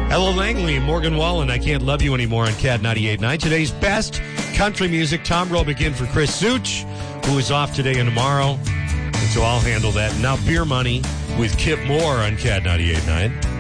Ella Langley, Morgan Wallen, I Can't Love You Anymore on CAD 98.9. Today's best country music. Tom Robick in for Chris Such, who is off today and tomorrow. And so I'll handle that. Now Beer Money with Kip Moore on CAD 98.9.